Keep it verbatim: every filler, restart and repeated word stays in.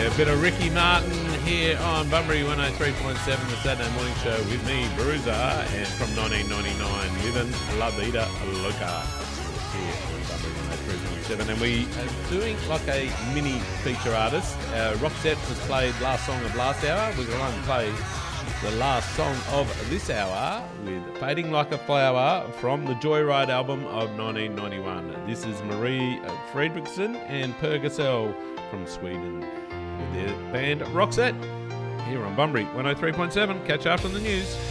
Yeah, a bit of Ricky Martin here on Bunbury one oh three point seven, the Saturday morning show with me, Bruiser, and from nineteen ninety-nine, Livin' La Vida Loca. Here on Bunbury one oh three point seven, and we are doing like a mini feature artist. Uh, Roxette was played last song of last hour. We're going to play the last song of this hour with Fading Like a Flower from the Joyride album of nineteen ninety-one. This is Marie Fredriksson and Per Gessle from Sweden with their band Roxette here on Bunbury one oh three point seven. Catch you after the news.